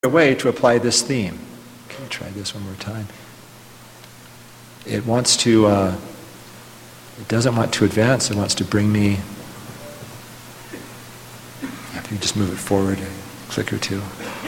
way to apply this theme. Okay, try this one more time. It wants to, it doesn't want to advance, it wants to bring me, if you just move it forward a click or two.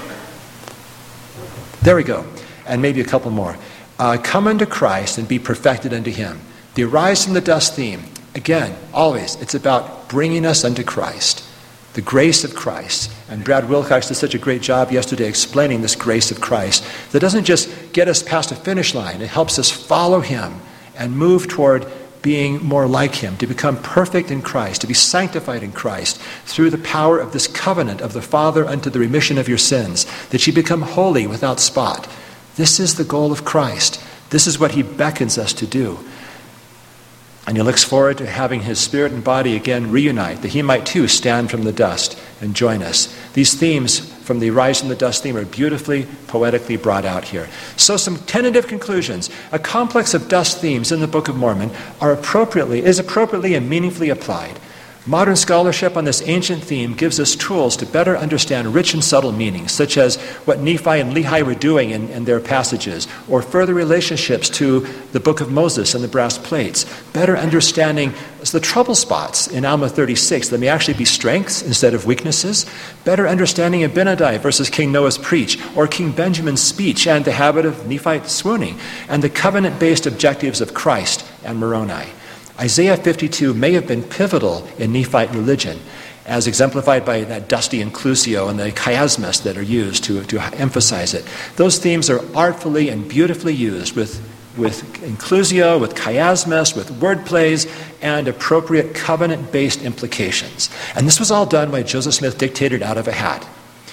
There we go. And maybe a couple more. Come unto Christ and be perfected unto him. The arise from the dust theme, again, always, it's about bringing us unto Christ. The grace of Christ. And Brad Wilcox did such a great job yesterday explaining this grace of Christ that doesn't just get us past a finish line. It helps us follow him and move toward being more like him, to become perfect in Christ, to be sanctified in Christ through the power of this covenant of the Father unto the remission of your sins, that you become holy without spot. This is the goal of Christ. This is what he beckons us to do. And he looks forward to having his spirit and body again reunite, that he might too stand from the dust and join us. These themes from the Rise from the Dust theme are beautifully, poetically brought out here. So some tentative conclusions. A complex of dust themes in the Book of Mormon is appropriately and meaningfully applied. Modern scholarship on this ancient theme gives us tools to better understand rich and subtle meanings, such as what Nephi and Lehi were doing in their passages, or further relationships to the Book of Moses and the brass plates. Better understanding the trouble spots in Alma 36 that may actually be strengths instead of weaknesses. Better understanding Abinadi versus King Noah's preach, or King Benjamin's speech and the habit of Nephite swooning, and the covenant-based objectives of Christ and Moroni. Isaiah 52 may have been pivotal in Nephite religion, as exemplified by that dusty inclusio and the chiasmus that are used to emphasize it. Those themes are artfully and beautifully used with inclusio, with chiasmus, with word plays, and appropriate covenant-based implications. And this was all done by Joseph Smith, dictated out of a hat.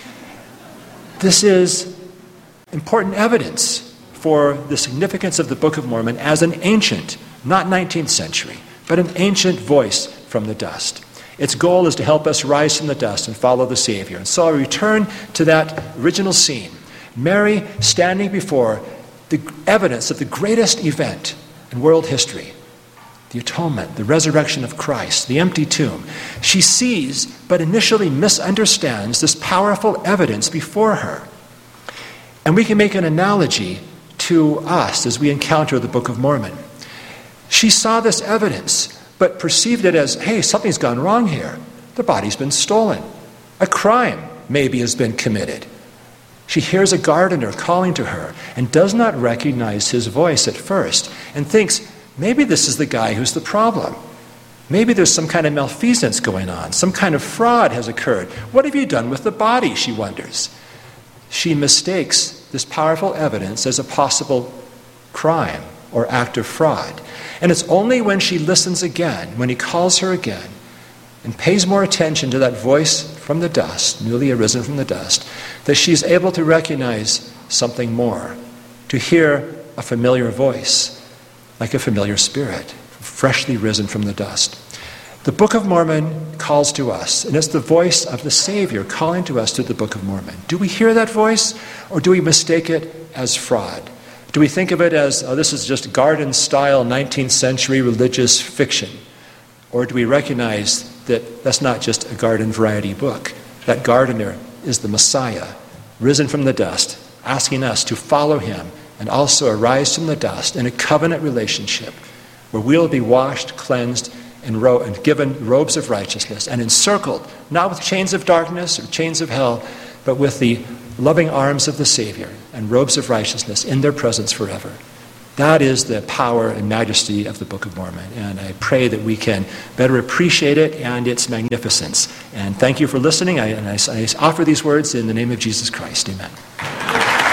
This is important evidence for the significance of the Book of Mormon as an ancient, not 19th century, but an ancient voice from the dust. Its goal is to help us rise from the dust and follow the Savior. And so I return to that original scene. Mary standing before the evidence of the greatest event in world history, the atonement, the resurrection of Christ, the empty tomb. She sees, but initially misunderstands this powerful evidence before her. And we can make an analogy to us as we encounter the Book of Mormon. She saw this evidence, but perceived it as, hey, something's gone wrong here. The body's been stolen. A crime maybe has been committed. She hears a gardener calling to her and does not recognize his voice at first and thinks, maybe this is the guy who's the problem. Maybe there's some kind of malfeasance going on. Some kind of fraud has occurred. What have you done with the body, she wonders. She mistakes this powerful evidence as a possible crime or act of fraud. And it's only when she listens again, when he calls her again, and pays more attention to that voice from the dust, newly arisen from the dust, that she's able to recognize something more, to hear a familiar voice, like a familiar spirit, freshly risen from the dust. The Book of Mormon calls to us, and it's the voice of the Savior calling to us through the Book of Mormon. Do we hear that voice, or do we mistake it as fraud? Do we think of it as, oh, this is just garden-style 19th century religious fiction? Or do we recognize that that's not just a garden variety book? That gardener is the Messiah, risen from the dust, asking us to follow him and also arise from the dust in a covenant relationship where we'll be washed, cleansed, and given robes of righteousness and encircled, not with chains of darkness or chains of hell, but with the loving arms of the Savior and robes of righteousness in their presence forever. That is the power and majesty of the Book of Mormon. And I pray that we can better appreciate it and its magnificence. And thank you for listening. I offer these words in the name of Jesus Christ. Amen.